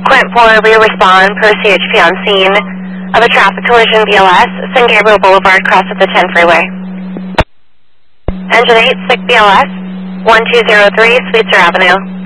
8.4, we respond per CHP on scene of a traffic collision BLS, San Gabriel Boulevard, cross of the 10 freeway. Engine 8, SIC BLS, 1203, Sweetser Avenue.